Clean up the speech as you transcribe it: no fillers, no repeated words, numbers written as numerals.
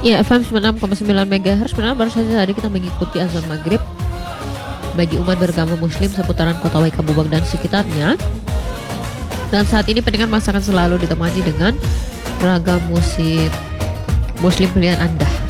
Ya, FM 96,9 MHz. Sebenarnya baru saja tadi kita mengikuti azan maghrib bagi umat beragama muslim seputaran kota Waika Bubak dan sekitarnya. Dan saat ini pendengar masih akan selalu ditemani dengan beragam musik muslim pilihan Anda.